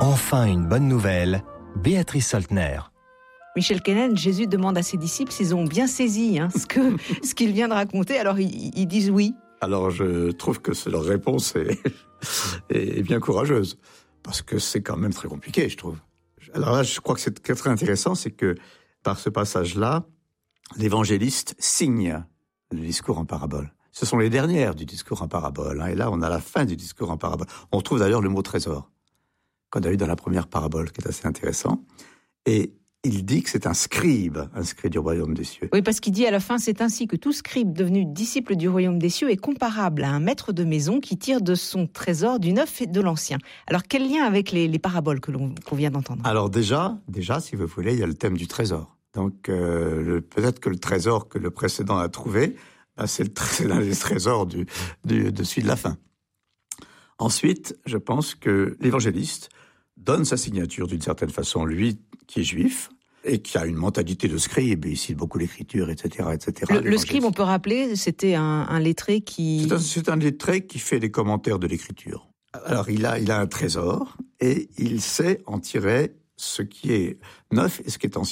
Enfin une bonne nouvelle, Béatrice Soltner. Michel Kenen, Jésus demande à ses disciples s'ils ont bien saisi ce qu'il vient de raconter. Alors ils disent oui. Alors je trouve que leur réponse est bien courageuse, parce que c'est quand même très compliqué, je trouve. Alors là, je crois que ce qui est très intéressant, c'est que par ce passage-là, l'évangéliste signe le discours en parabole. Ce sont les dernières du discours en parabole, et là on a la fin du discours en parabole. On trouve d'ailleurs le mot trésor, qu'on a eu dans la première parabole, qui est assez intéressant. Et il dit que c'est un scribe du royaume des cieux. Oui, parce qu'il dit à la fin, c'est ainsi que tout scribe devenu disciple du royaume des cieux est comparable à un maître de maison qui tire de son trésor du neuf et de l'ancien. Alors, quel lien avec les paraboles qu'on vient d'entendre ? Alors déjà, si vous voulez, il y a le thème du trésor. Donc, peut-être que le trésor que le précédent a trouvé, c'est l'un des trésors de celui de la fin. Ensuite, je pense que l'évangéliste donne sa signature d'une certaine façon, lui qui est juif, et qui a une mentalité de scribe, il cite beaucoup l'écriture, etc. etc. Le scribe, on peut rappeler, c'était un lettré qui... C'est un lettré qui fait des commentaires de l'écriture. Alors, il a un trésor, et il sait en tirer ce qui est neuf et ce qui est ancien.